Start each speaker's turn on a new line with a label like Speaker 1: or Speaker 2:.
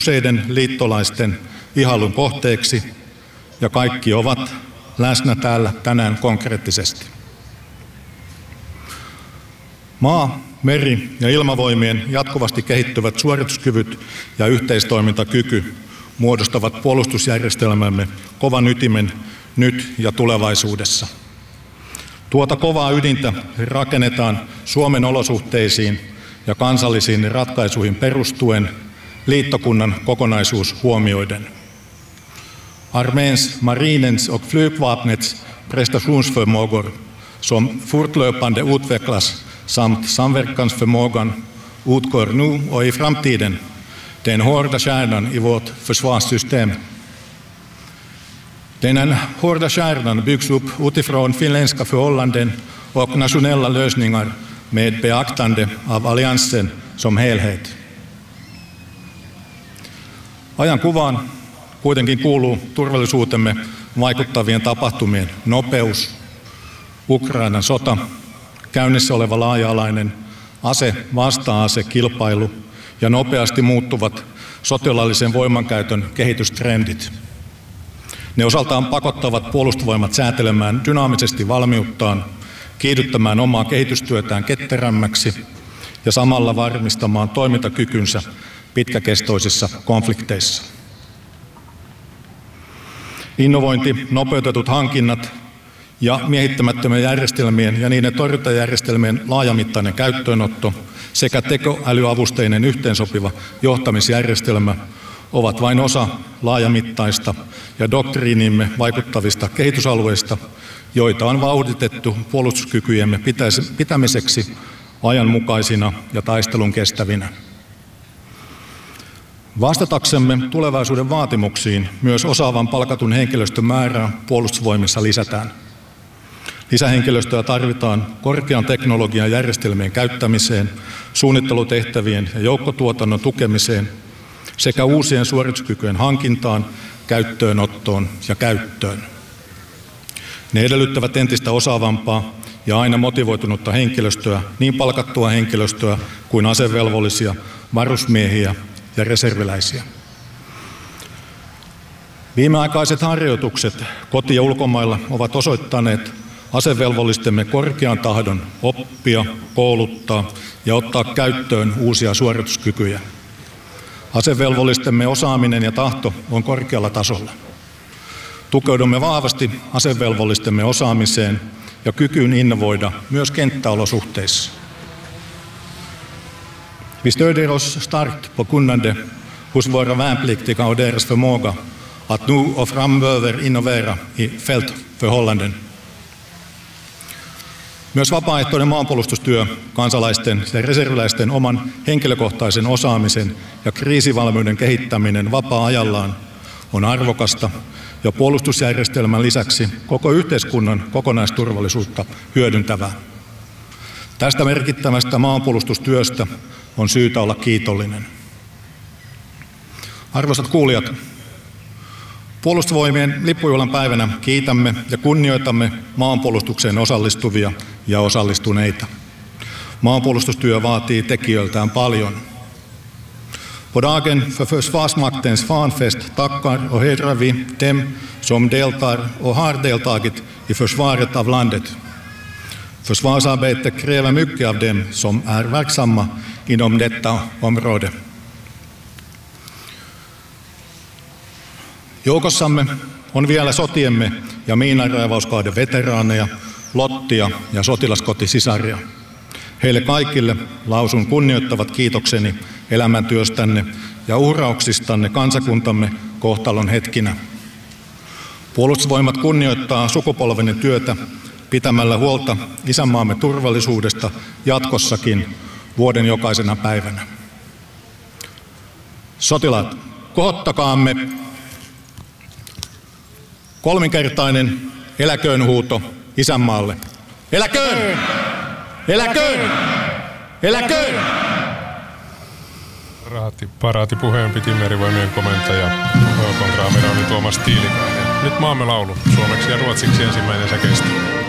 Speaker 1: useiden liittolaisten ihailun kohteeksi ja kaikki ovat läsnä täällä tänään konkreettisesti. Maa-, meri- ja ilmavoimien jatkuvasti kehittyvät suorituskyvyt ja yhteistoimintakyky muodostavat puolustusjärjestelmämme kovan ytimen nyt ja tulevaisuudessa. Tuota kovaa ydintä rakennetaan Suomen olosuhteisiin ja kansallisiin ratkaisuihin perustuen liittokunnan kokonaisuus huomioiden. Arméns, marinens och flygvapnets prestationsförmågor som fortlöpande utvecklas samt samverkansförmågan utgår nu och i framtiden den hårda kärnan i vårt försvarssystem. Den hårda kärnan byggs upp utifrån finländska förhållanden och nationella lösningar med beaktande av alliansen som helhet. Ajan kuvaan kuitenkin kuuluu turvallisuutemme vaikuttavien tapahtumien nopeus, Ukrainan sota, käynnissä oleva laaja-alainen ase-vasta-ase-kilpailu ja nopeasti muuttuvat sotilaallisen voimankäytön kehitystrendit. Ne osaltaan pakottavat puolustusvoimat säätelemään dynaamisesti valmiuttaan, kiihdyttämään omaa kehitystyötään ketterämmäksi ja samalla varmistamaan toimintakykynsä pitkäkestoisissa konflikteissa. Innovointi, nopeutetut hankinnat ja miehittämättömien järjestelmien ja niiden torjuntajärjestelmien laajamittainen käyttöönotto sekä tekoälyavusteinen yhteensopiva johtamisjärjestelmä ovat vain osa laajamittaista ja doktriinimme vaikuttavista kehitysalueista, joita on vauhditettu puolustuskykyjemme pitämiseksi ajanmukaisina ja taistelun kestävinä. Vastataksemme tulevaisuuden vaatimuksiin myös osaavan palkatun henkilöstön määrää puolustusvoimissa lisätään. Lisähenkilöstöä tarvitaan korkean teknologian järjestelmien käyttämiseen, suunnittelutehtävien ja joukkotuotannon tukemiseen sekä uusien suorituskykyjen hankintaan, käyttöönottoon ja käyttöön. Ne edellyttävät entistä osaavampaa ja aina motivoitunutta henkilöstöä, niin palkattua henkilöstöä kuin asevelvollisia, varusmiehiä ja reserviläisiä. Viimeaikaiset harjoitukset koti- ja ulkomailla ovat osoittaneet asevelvollistemme korkean tahdon oppia, kouluttaa ja ottaa käyttöön uusia suorituskykyjä. Asevelvollistemme osaaminen ja tahto on korkealla tasolla. Tukeudumme vahvasti asevelvollistemme osaamiseen ja kykyyn innovoida myös kenttäolosuhteissa. Vi stödjer oss starkt på kunnande hos våra värnpliktiga och deras förmåga att nu och framöver innovera i fältförhållanden. Myös vapaaehtoinen maanpuolustustyö, kansalaisten ja reserviläisten oman henkilökohtaisen osaamisen ja kriisivalmiuden kehittäminen vapaa-ajallaan on arvokasta ja puolustusjärjestelmän lisäksi koko yhteiskunnan kokonaisturvallisuutta hyödyntävää. Tästä merkittävästä maanpuolustustyöstä on syytä olla kiitollinen. Arvoisat kuulijat, Puolustusvoimien lippujuhlan päivänä kiitämme ja kunnioitamme maanpuolustukseen osallistuvia ja osallistuneita. Maanpuolustustyö vaatii tekijöiltään paljon. På dagen för Försvarsmaktens fanfest tackar och hedrar vi dem som deltar och har deltagit i försvaret av landet. Försvarsarbete kräver mycket av dem som är verksamma inom detta område. Joukossamme on vielä sotiemme ja miinanraivauskauden veteraaneja, lottia ja sotilaskotisisaria. Heille kaikille lausun kunnioittavat kiitokseni elämäntyöstänne ja uhrauksistanne kansakuntamme kohtalon hetkinä. Puolustusvoimat kunnioittaa sukupolvenne työtä pitämällä huolta isänmaamme turvallisuudesta jatkossakin vuoden jokaisena päivänä. Sotilaat, kohottakaamme kolminkertainen eläköön huuto isänmaalle. Eläköön! Eläköön! Eläköön!
Speaker 2: Paraatipuheen piti Merivoimien komentaja kontraamiraali Tuomas Tiilikainen. Nyt maamme laulu suomeksi ja ruotsiksi ensimmäinen säkeistä.